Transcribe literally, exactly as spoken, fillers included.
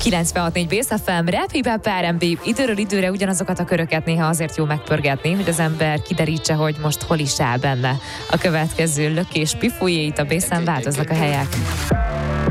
kilencvenhat négy Bész ef em, Rap, Hip Hop, er end bé, időről időre ugyanazokat a köröket néha azért jó megpörgetni, hogy az ember kiderítse, hogy most hol is áll benne. A következő lökés pifújé, itt a Bészen változnak a helyek.